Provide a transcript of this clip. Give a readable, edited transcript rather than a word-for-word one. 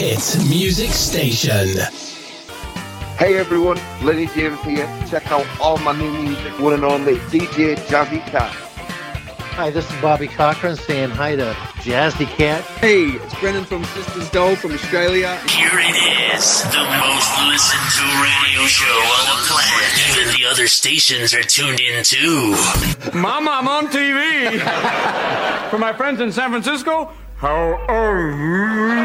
hit music station. Hey everyone, Lenny James here. Check out all my new music, one and only DJ Jazzy Cat. Hi, this is Bobby Cochran saying hi to Jazzy Cat. Hey, it's Brendan from Sisters Doll from Australia. Here it is, the most listened to radio show on the planet. Even the other stations are tuned in too. Mama, I'm on TV. For my friends in San Francisco, how are you?